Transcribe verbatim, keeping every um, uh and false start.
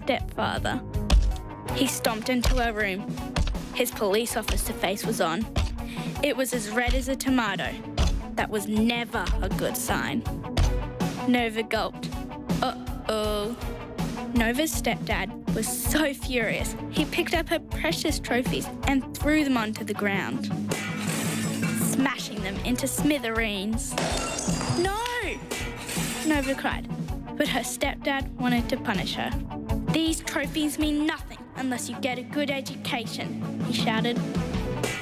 stepfather. He stomped into her room. His police officer face was on. It was as red as a tomato. That was never a good sign. Nova gulped. Uh-oh. Nova's stepdad was so furious, he picked up her precious trophies and threw them onto the ground, smashing them into smithereens. No! Nova cried, but her stepdad wanted to punish her. These trophies mean nothing unless you get a good education, he shouted.